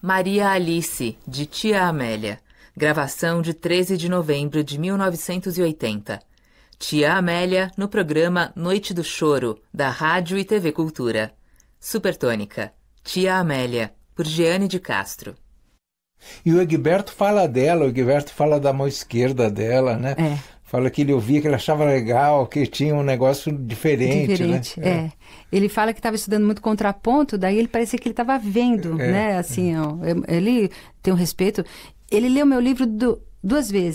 Maria Alice, de Tia Amélia. Gravação de 13 de novembro de 1980. Tia Amélia, no programa Noite do Choro, da Rádio e TV Cultura. Supertônica. Tia Amélia, por Jeane de Castro. E o Egberto fala dela, o Egberto fala da mão esquerda dela, né? Fala que ele ouvia, que ele achava legal, que tinha um negócio diferente, né? Ele fala que estava estudando muito contraponto, daí ele parecia que ele estava vendo, né? Assim, ó, ele tem um respeito. Ele leu meu livro 2 vezes.